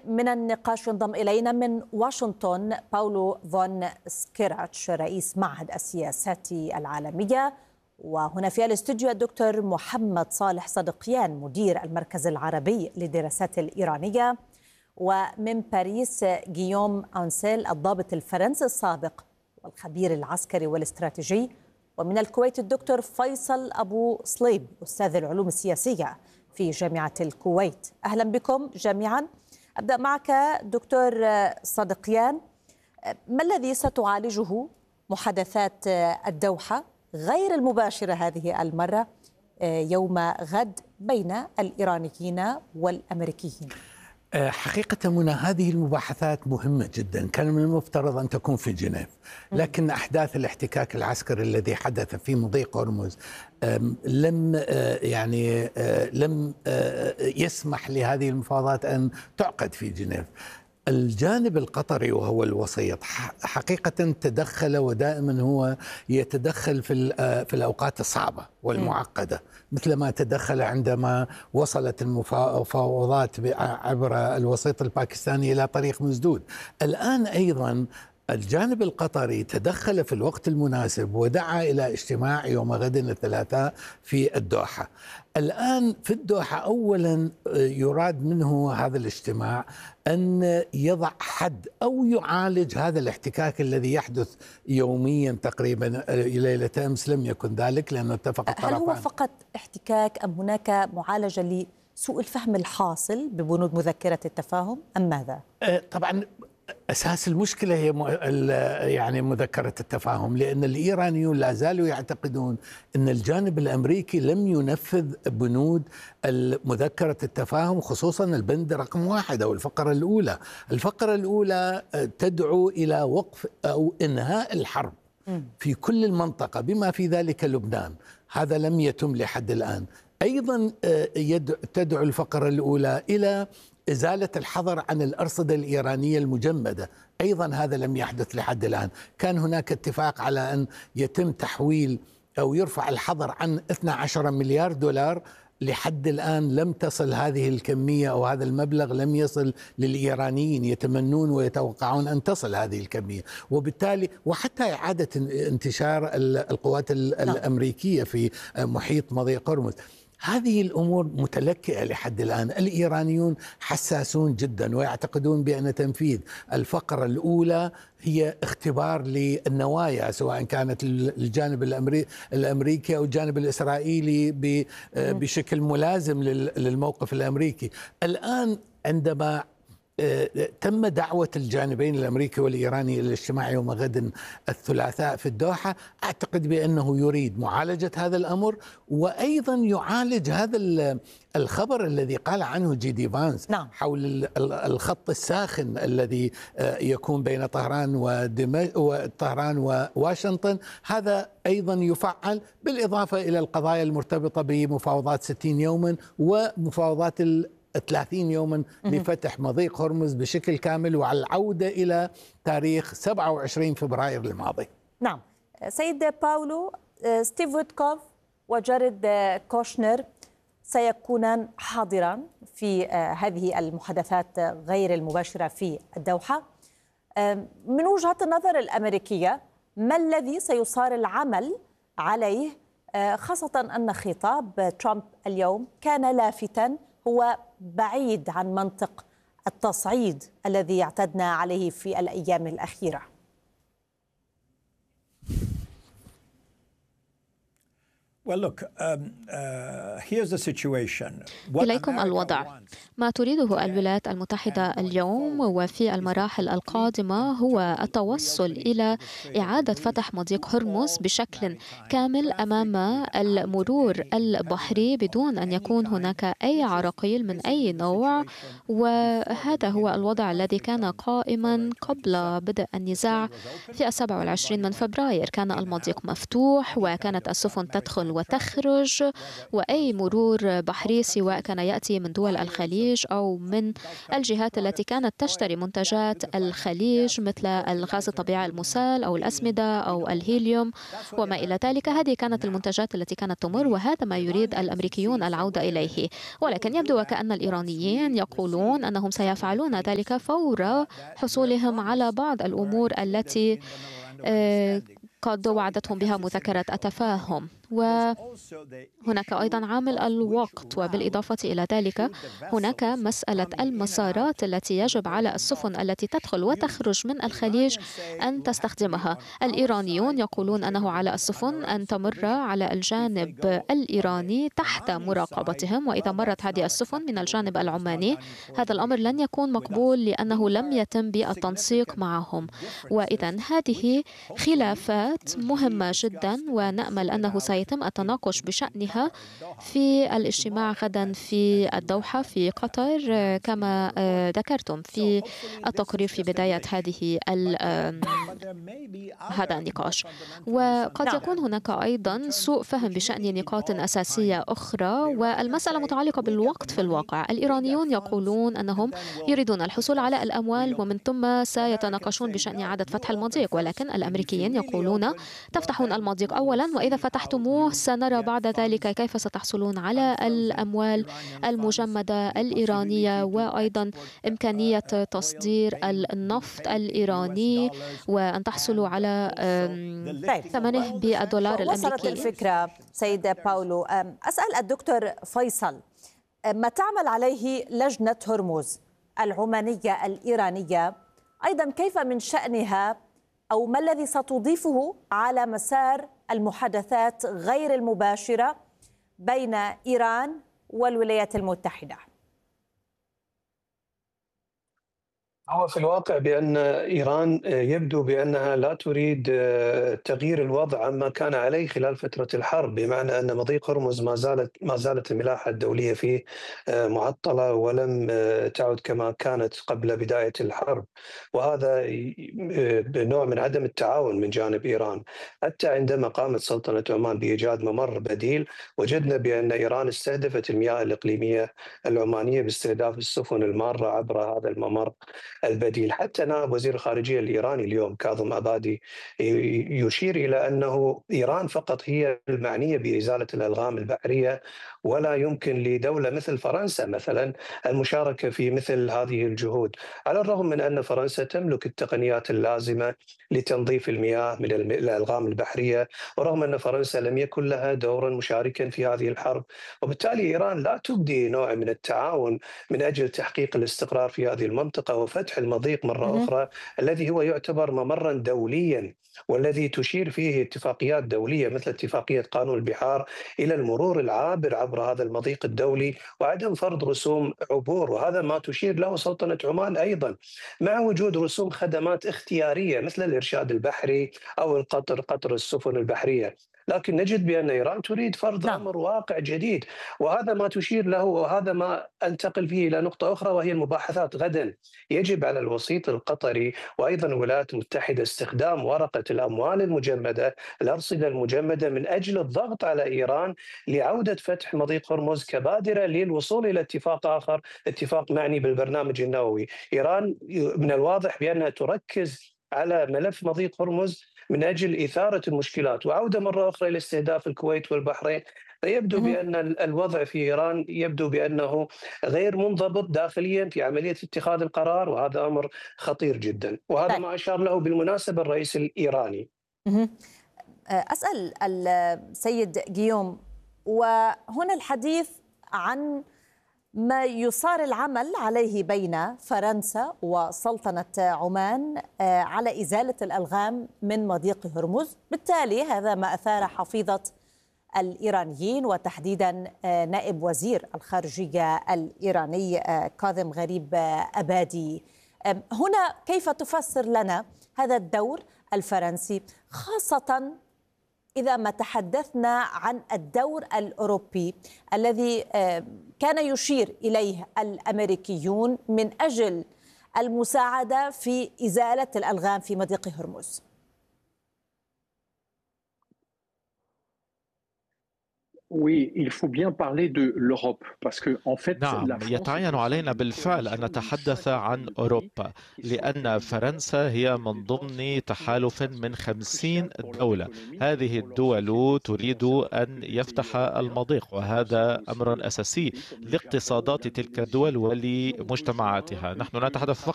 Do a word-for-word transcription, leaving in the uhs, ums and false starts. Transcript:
من النقاش ينضم إلينا من واشنطن باولو فون سكيراتش رئيس معهد السياسات العالمية، وهنا في الاستوديو الدكتور محمد صالح صدقيان مدير المركز العربي للدراسات الإيرانية، ومن باريس غيوم أنسيل الضابط الفرنسي السابق والخبير العسكري والاستراتيجي، ومن الكويت الدكتور فيصل أبو صليب أستاذ العلوم السياسية في جامعة الكويت. أهلا بكم جميعا. أبدأ معك دكتور صدقيان، ما الذي ستعالجه محادثات الدوحة غير المباشرة هذه المرة يوم غد بين الإيرانيين والأمريكيين؟ حقيقة منى، هذه المباحثات مهمة جدا، كان من المفترض أن تكون في جنيف، لكن أحداث الاحتكاك العسكري الذي حدث في مضيق هرمز لم يعني لم يسمح لهذه المفاوضات أن تعقد في جنيف. الجانب القطري وهو الوسيط حقيقة تدخل، ودائما هو يتدخل في في الأوقات الصعبة والمعقدة، مثل ما تدخل عندما وصلت المفاوضات عبر الوسيط الباكستاني إلى طريق مسدود. الآن أيضا الجانب القطري تدخل في الوقت المناسب ودعا إلى اجتماع يوم غد الثلاثاء في الدوحة. الآن في الدوحة أولا يراد منه هذا الاجتماع أن يضع حد أو يعالج هذا الاحتكاك الذي يحدث يوميا تقريبا. ليلة أمس لم يكن ذلك لأنه اتفق الطرفان. هل هو فقط احتكاك أم هناك معالجة لسوء الفهم الحاصل ببنود مذكرة التفاهم أم ماذا؟ طبعا أساس المشكلة هي يعني مذكرة التفاهم، لأن الإيرانيون لا زالوا يعتقدون أن الجانب الأمريكي لم ينفذ بنود مذكرة التفاهم، خصوصا البند رقم واحد أو الفقرة الأولى. الفقرة الأولى تدعو إلى وقف أو إنهاء الحرب في كل المنطقة بما في ذلك لبنان. هذا لم يتم لحد الآن. أيضا تدعو الفقرة الأولى إلى إزالة الحظر عن الأرصدة الإيرانية المجمدة، أيضا هذا لم يحدث لحد الآن. كان هناك اتفاق على أن يتم تحويل أو يرفع الحظر عن اثني عشر مليار دولار، لحد الآن لم تصل هذه الكمية أو هذا المبلغ لم يصل للإيرانيين، يتمنون ويتوقعون أن تصل هذه الكمية، وبالتالي وحتى إعادة انتشار القوات الأمريكية في محيط مضيق هرمز. هذه الأمور متلكئة لحد الآن. الإيرانيون حساسون جدا ويعتقدون بأن تنفيذ الفقرة الأولى هي اختبار للنوايا، سواء كانت الجانب الأمريكي أو الجانب الإسرائيلي بشكل ملازم للموقف الأمريكي. الآن عندما تم دعوة الجانبين الأمريكي والإيراني إلى الاجتماع يوم غد الثلاثاء في الدوحة، أعتقد بأنه يريد معالجة هذا الأمر، وأيضا يعالج هذا الخبر الذي قال عنه جي دي فانس نعم. حول الخط الساخن الذي يكون بين طهران وطهران وواشنطن. هذا أيضا يفعل، بالإضافة إلى القضايا المرتبطة بمفاوضات ستين يوما ومفاوضات ثلاثين يوما لفتح مضيق هرمز بشكل كامل وعلى العودة إلى تاريخ سبعة وعشرين فبراير الماضي. نعم سيد باولو، ستيف ويتكوف وجاريد كوشنر سيكونان حاضران في هذه المحادثات غير المباشرة في الدوحة. من وجهة النظر الأمريكية، ما الذي سيصار العمل عليه، خاصة أن خطاب ترامب اليوم كان لافتاً، هو بعيد عن منطق التصعيد الذي اعتدنا عليه في الأيام الأخيرة؟ إليكم الوضع. ما تريده الولايات المتحدة اليوم وفي المراحل القادمة هو التوصل إلى إعادة فتح مضيق هرمز بشكل كامل أمام المرور البحري بدون أن يكون هناك أي عراقيل من أي نوع، وهذا هو الوضع الذي كان قائما قبل بدء النزاع في السابع والعشرين من فبراير. كان المضيق مفتوح وكانت السفن تدخل وتخرج، وأي مرور بحري سواء كان يأتي من دول الخليج أو من الجهات التي كانت تشتري منتجات الخليج مثل الغاز الطبيعي المسال أو الأسمدة أو الهيليوم وما إلى ذلك. هذه كانت المنتجات التي كانت تمر، وهذا ما يريد الأمريكيون العودة إليه. ولكن يبدو وكأن الإيرانيين يقولون أنهم سيفعلون ذلك فور حصولهم على بعض الأمور التي قد وعدتهم بها مذكرة التفاهم. وهناك أيضا عامل الوقت، وبالإضافة إلى ذلك هناك مسألة المسارات التي يجب على السفن التي تدخل وتخرج من الخليج أن تستخدمها. الإيرانيون يقولون أنه على السفن أن تمر على الجانب الإيراني تحت مراقبتهم، وإذا مرت هذه السفن من الجانب العماني هذا الأمر لن يكون مقبول لأنه لم يتم بالتنسيق معهم. وإذا هذه خلافات مهمة جدا، ونأمل أنه سيتم التناقش بشأنها في الاجتماع غدا في الدوحة في قطر كما ذكرتم في التقرير في بداية هذه هذا النقاش. وقد يكون هناك أيضا سوء فهم بشأن نقاط أساسية أخرى، والمسألة متعلقة بالوقت. في الواقع الإيرانيون يقولون أنهم يريدون الحصول على الأموال ومن ثم سيتناقشون بشأن إعادة فتح المضيق، ولكن الأمريكيين يقولون تفتحون المضيق أولا، وإذا فتحتموه سنرى بعد ذلك كيف ستحصلون على الأموال المجمدة الإيرانية، وأيضا إمكانية تصدير النفط الإيراني وأن تحصلوا على ثمنه بالدولار الأمريكي. وصلت الفكرة سيدة باولو. أسأل الدكتور فيصل، ما تعمل عليه لجنة هرمز العمانية الإيرانية أيضا كيف من شأنها أو ما الذي ستضيفه على مسار المحادثات غير المباشرة بين إيران والولايات المتحدة؟ هو في الواقع بأن إيران يبدو بأنها لا تريد تغيير الوضع عما كان عليه خلال فترة الحرب، بمعنى أن مضيق هرمز ما زالت ما زالت الملاحة الدولية فيه معطلة ولم تعد كما كانت قبل بداية الحرب، وهذا بنوع من عدم التعاون من جانب إيران. حتى عندما قامت سلطنة عمان بإيجاد ممر بديل، وجدنا بأن إيران استهدفت المياه الإقليمية العمانية باستهداف السفن المارة عبر هذا الممر البديل. حتى نائب وزير الخارجية الإيراني اليوم كاظم عبادي يشير إلى أنه إيران فقط هي المعنية بإزالة الألغام البحرية، ولا يمكن لدولة مثل فرنسا مثلا المشاركة في مثل هذه الجهود، على الرغم من أن فرنسا تملك التقنيات اللازمة لتنظيف المياه من الألغام البحرية، ورغم أن فرنسا لم يكن لها دورا مشاركا في هذه الحرب. وبالتالي إيران لا تبدي نوع من التعاون من أجل تحقيق الاستقرار في هذه المنطقة وفتح المضيق مرة أخرى، الذي هو يعتبر ممرا دوليا والذي تشير فيه اتفاقيات دولية مثل اتفاقية قانون البحار إلى المرور العابر عبر هذا المضيق الدولي وعدم فرض رسوم عبور، وهذا ما تشير له سلطنة عمان أيضا، مع وجود رسوم خدمات اختيارية مثل الإرشاد البحري أو القطر قطر السفن البحرية. لكن نجد بأن إيران تريد فرض نعم. أمر واقع جديد، وهذا ما تشير له، وهذا ما أنتقل فيه إلى نقطة أخرى وهي المباحثات غدا. يجب على الوسيط القطري وأيضا الولايات المتحدة استخدام ورقة الأموال المجمدة، الأرصدة المجمدة، من أجل الضغط على إيران لعودة فتح مضيق هرمز كبادرة للوصول إلى اتفاق آخر، اتفاق معني بالبرنامج النووي. إيران من الواضح بأنها تركز على ملف مضيق هرمز من أجل إثارة المشكلات وعودة مرة أخرى إلى استهداف الكويت والبحرين. فيبدو بأن الوضع في إيران يبدو بأنه غير منضبط داخليا في عملية اتخاذ القرار، وهذا أمر خطير جدا، وهذا ما أشار له بالمناسبة الرئيس الإيراني. أسأل السيد غيوم، وهنا الحديث عن ما يصار العمل عليه بين فرنسا وسلطنة عمان على إزالة الألغام من مضيق هرمز. بالتالي هذا ما أثار حفيظة الإيرانيين وتحديدا نائب وزير الخارجية الإيراني كاظم غريب أبادي. هنا كيف تفسر لنا هذا الدور الفرنسي، خاصة إذا ما تحدثنا عن الدور الأوروبي الذي كان يشير إليه الأمريكيون من أجل المساعدة في إزالة الألغام في مضيق هرمز؟ نعم، يتعين علينا بالفعل أن نتحدث عن أوروبا، لأن فرنسا هي من ضمن تحالف من خمسين دولة. هذه الدول تريد أن يفتح المضيق، وهذا أمر أساسي لاقتصادات تلك الدول ولمجتمعاتها. نحن لا نتحدث فقط